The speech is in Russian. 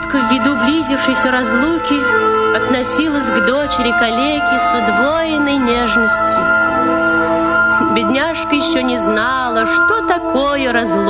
Тетка ввиду близившейся разлуки относилась к дочери калеки с удвоенной нежностью. Бедняжка еще не знала, что такое разлука.